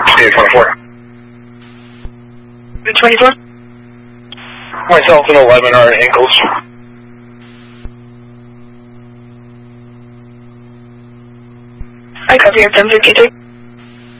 State 24. 24? Myself and 11 are at ankles. I copy your 1053.